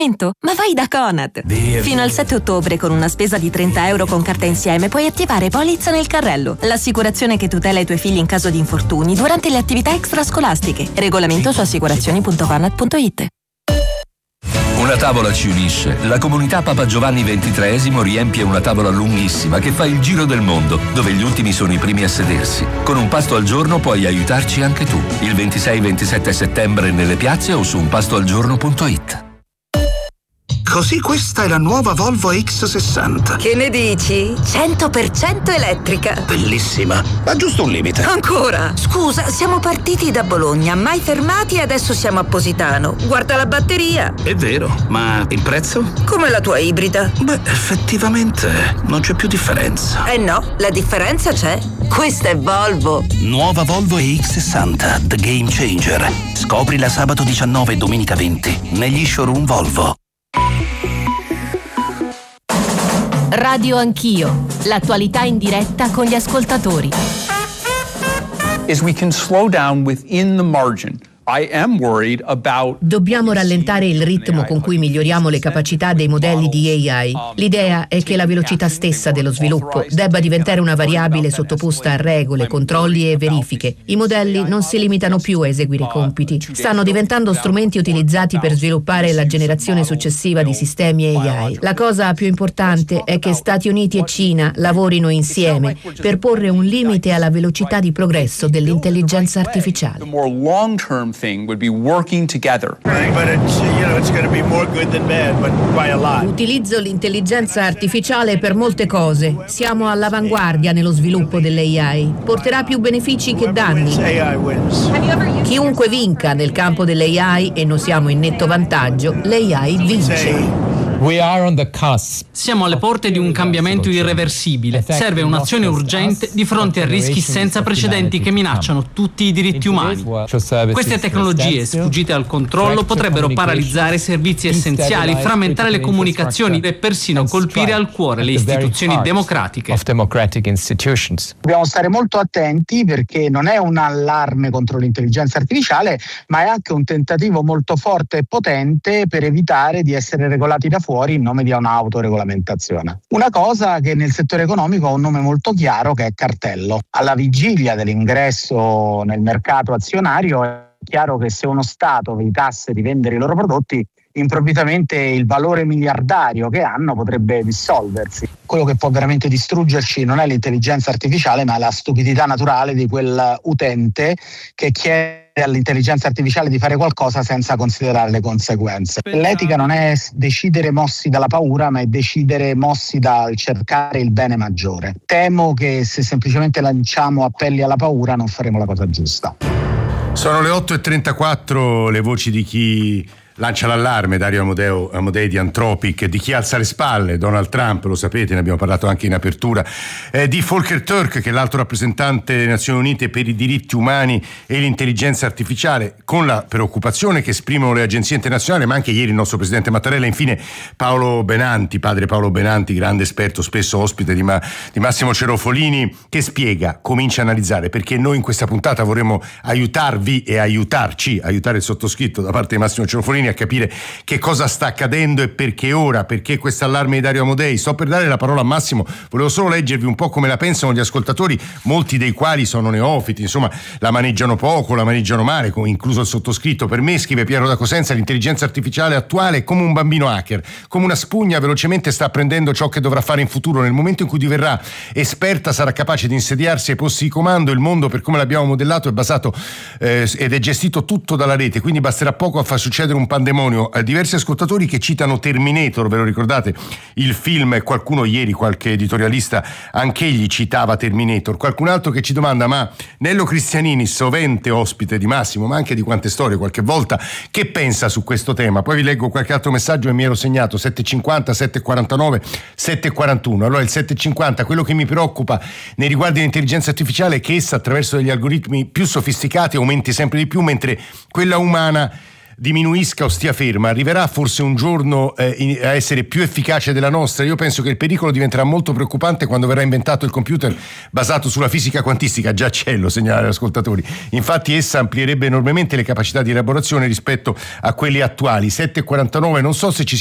Ma vai da Conad! Fino al 7 ottobre con una spesa di €30 con carta insieme puoi attivare polizza nel carrello, l'assicurazione che tutela i tuoi figli in caso di infortuni durante le attività extrascolastiche. Regolamento su assicurazioni.conad.it. Una tavola ci unisce. La comunità Papa Giovanni XXIII riempie una tavola lunghissima che fa il giro del mondo, dove gli ultimi sono i primi a sedersi. Con un pasto al giorno puoi aiutarci anche tu. Il 26-27 settembre nelle piazze o su unpastoalgiorno.it. Così questa è la nuova Volvo X60. Che ne dici? 100% elettrica. Bellissima, ma giusto un limite. Ancora? Scusa, siamo partiti da Bologna, mai fermati e adesso siamo a Positano. Guarda la batteria. È vero, ma il prezzo? Come la tua ibrida. Beh, effettivamente non c'è più differenza. Eh no, la differenza c'è. Questa è Volvo. Nuova Volvo EX60, The Game Changer. Scoprila sabato 19 e domenica 20 negli showroom Volvo. Radio Anch'io, l'attualità in diretta con gli ascoltatori. Is we can slow down within the margin. Dobbiamo rallentare il ritmo con cui miglioriamo le capacità dei modelli di AI. L'idea è che la velocità stessa dello sviluppo debba diventare una variabile sottoposta a regole, controlli e verifiche. I modelli non si limitano più a eseguire compiti, stanno diventando strumenti utilizzati per sviluppare la generazione successiva di sistemi AI. La cosa più importante è che Stati Uniti e Cina lavorino insieme per porre un limite alla velocità di progresso dell'intelligenza artificiale. Utilizzo l'intelligenza artificiale per molte cose. Siamo all'avanguardia nello sviluppo dell'AI. Porterà più benefici che danni. Chiunque vinca nel campo dell'AI, e noi siamo in netto vantaggio, l'AI vince. Siamo alle porte di un cambiamento irreversibile. Serve un'azione urgente di fronte a rischi senza precedenti che minacciano tutti i diritti umani. Queste tecnologie, sfuggite al controllo, potrebbero paralizzare servizi essenziali, frammentare le comunicazioni e persino colpire al cuore le istituzioni democratiche. Dobbiamo stare molto attenti, perché non è un allarme contro l'intelligenza artificiale, ma è anche un tentativo molto forte e potente per evitare di essere regolati da fuori in nome di un'autoregolamentazione. Una cosa che nel settore economico ha un nome molto chiaro, che è cartello. Alla vigilia dell'ingresso nel mercato azionario è chiaro che se uno Stato evitasse di vendere i loro prodotti, improvvisamente il valore miliardario che hanno potrebbe dissolversi. Quello che può veramente distruggerci non è l'intelligenza artificiale, ma è la stupidità naturale di quel utente che chiede all'intelligenza artificiale di fare qualcosa senza considerare le conseguenze. L'etica non è decidere mossi dalla paura, ma è decidere mossi dal cercare il bene maggiore. Temo che se semplicemente lanciamo appelli alla paura non faremo la cosa giusta. Sono le 8:34, le voci di chi lancia l'allarme, Dario Amodei di Anthropic, di chi alza le spalle, Donald Trump, lo sapete, ne abbiamo parlato anche in apertura, di Volker Turk, che è l'alto rappresentante delle Nazioni Unite per i diritti umani e l'intelligenza artificiale, con la preoccupazione che esprimono le agenzie internazionali, ma anche ieri il nostro presidente Mattarella. Infine Paolo Benanti, padre Paolo Benanti, grande esperto, spesso ospite di Massimo Cerofolini, che spiega, comincia a analizzare, perché noi in questa puntata vorremmo aiutarvi e aiutare il sottoscritto da parte di Massimo Cerofolini a capire che cosa sta accadendo e perché ora, perché questo allarme di Dario Amodei. Sto per dare la parola a Massimo, volevo solo leggervi un po' come la pensano gli ascoltatori, molti dei quali sono neofiti, insomma la maneggiano poco, la maneggiano male, incluso il sottoscritto. Per me, scrive Piero da Cosenza, l'intelligenza artificiale attuale è come un bambino hacker, come una spugna, velocemente sta apprendendo ciò che dovrà fare in futuro. Nel momento in cui diverrà esperta sarà capace di insediarsi ai posti di comando. Il mondo, per come l'abbiamo modellato, è basato ed è gestito tutto dalla rete, quindi basterà poco a far succedere un pandemonio. Diversi ascoltatori che citano Terminator, ve lo ricordate il film, e qualcuno ieri, qualche editorialista anch'egli citava Terminator. Qualcun altro che ci domanda: ma Nello Cristianini, sovente ospite di Massimo ma anche di Quante Storie qualche volta, che pensa su questo tema? Poi vi leggo qualche altro messaggio e mi ero segnato 750, 749, 741. Allora il 750, quello che mi preoccupa nei riguardi dell'intelligenza artificiale è che essa, attraverso degli algoritmi più sofisticati, aumenti sempre di più, mentre quella umana diminuisca o stia ferma, arriverà forse un giorno a essere più efficace della nostra? Io penso che il pericolo diventerà molto preoccupante quando verrà inventato il computer basato sulla fisica quantistica. Già c'è, lo segnalare agli ascoltatori. Infatti essa amplierebbe enormemente le capacità di elaborazione rispetto a quelle attuali. 7:49, non so se ci